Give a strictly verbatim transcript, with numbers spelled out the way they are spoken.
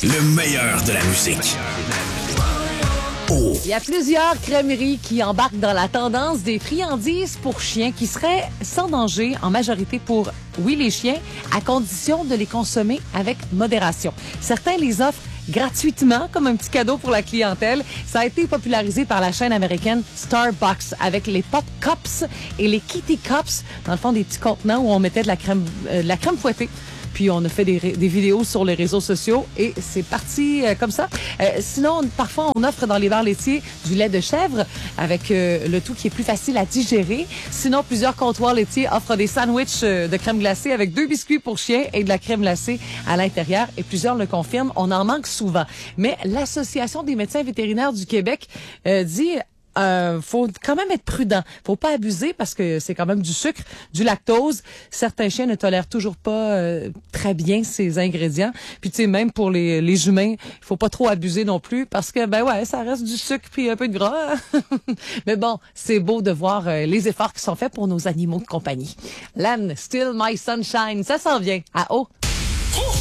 Le meilleur de la musique. Oh. Il y a plusieurs crèmeries qui embarquent dans la tendance des friandises pour chiens qui seraient sans danger en majorité pour, oui, les chiens, à condition de les consommer avec modération. Certains les offrent gratuitement comme un petit cadeau pour la clientèle. Ça a été popularisé par la chaîne américaine Starbucks avec les Pop Cups et les Kitty Cups, dans le fond des petits contenants où on mettait de la crème, euh, de la crème fouettée. Puis on a fait des, des vidéos sur les réseaux sociaux et c'est parti euh, comme ça. Euh, sinon, parfois, on offre dans les bars laitiers du lait de chèvre avec euh, le tout qui est plus facile à digérer. Sinon, plusieurs comptoirs laitiers offrent des sandwichs euh, de crème glacée avec deux biscuits pour chiens et de la crème glacée à l'intérieur. Et plusieurs le confirment, on en manque souvent. Mais l'Association des médecins vétérinaires du Québec euh, dit... Euh, faut quand même être prudent. Faut pas abuser parce que c'est quand même du sucre, du lactose. Certains chiens ne tolèrent toujours pas euh, très bien ces ingrédients. Puis tu sais, même pour les, les humains, il faut pas trop abuser non plus parce que ben ouais, ça reste du sucre puis un peu de gras. Mais bon, c'est beau de voir euh, les efforts qui sont faits pour nos animaux de compagnie. Lan, Still My Sunshine, ça s'en vient à haut.